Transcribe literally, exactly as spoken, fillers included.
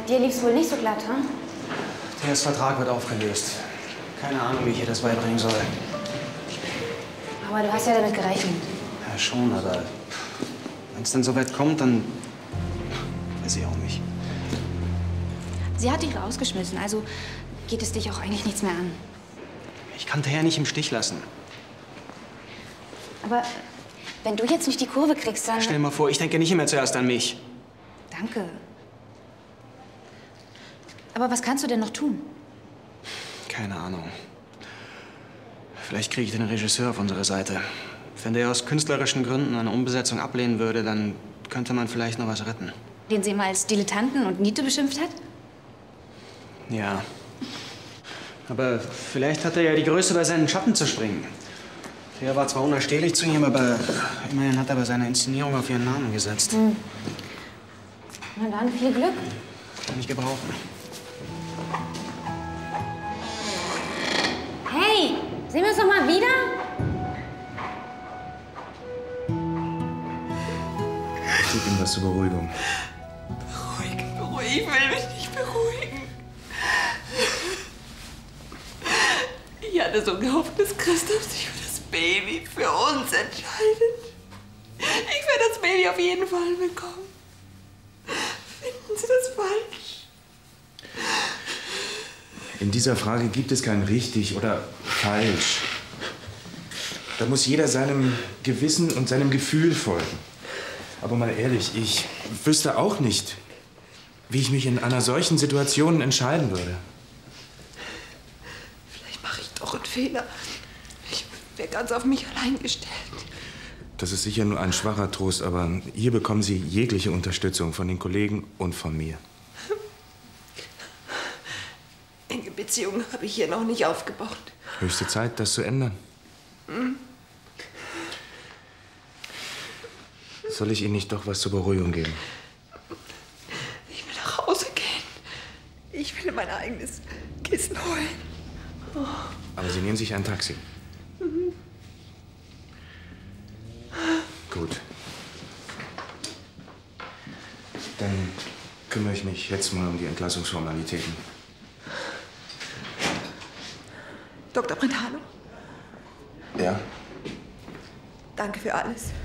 dir lief's wohl nicht so glatt, hm? Theas Vertrag wird aufgelöst. Keine Ahnung, wie ich ihr das beibringen soll. Aber du hast ja damit gerechnet. Ja, schon, aber wenn es dann so weit kommt, dann weiß ich auch nicht. Sie hat dich rausgeschmissen, also geht es dich auch eigentlich nichts mehr an. Ich kann Thea nicht im Stich lassen. Aber wenn du jetzt nicht die Kurve kriegst, dann... Stell dir mal vor, ich denke nicht immer zuerst an mich. Danke. Aber was kannst du denn noch tun? Keine Ahnung. Vielleicht kriege ich den Regisseur auf unsere Seite. Wenn der aus künstlerischen Gründen eine Umbesetzung ablehnen würde, dann könnte man vielleicht noch was retten. Den sie immer als Dilettanten und Niete beschimpft hat? Ja. Aber vielleicht hat er ja die Größe, bei seinen Schatten zu springen. Er war zwar unerstehlich zu ihm, aber immerhin hat er bei seiner Inszenierung auf ihren Namen gesetzt. Hm. Na dann, viel Glück. Kann ich gebrauchen. Hey, sehen wir uns doch mal wieder? Gib ihm was zur Beruhigung. Beruhigen, beruhigen. Ich will mich nicht beruhigen. Ich hatte so gehofft, dass Christoph sich für das Baby für uns entscheidet. Ich werde das Baby auf jeden Fall bekommen. Finden Sie das falsch? In dieser Frage gibt es kein richtig oder falsch. Da muss jeder seinem Gewissen und seinem Gefühl folgen. Aber mal ehrlich, ich wüsste auch nicht, wie ich mich in einer solchen Situation entscheiden würde. Vielleicht mache ich doch einen Fehler. Ich wäre ganz auf mich allein gestellt. Das ist sicher nur ein schwacher Trost, aber hier bekommen Sie jegliche Unterstützung von den Kollegen und von mir. Enge Beziehungen habe ich hier noch nicht aufgebaut. Höchste Zeit, das zu ändern. Hm? Soll ich Ihnen nicht doch was zur Beruhigung geben? Ich will nach Hause gehen. Ich will in mein eigenes Kissen heulen. Oh. Aber Sie nehmen sich ein Taxi. Mhm. Gut. Dann kümmere ich mich jetzt mal um die Entlassungsformalitäten. Doktor Brentano? Ja? Danke für alles.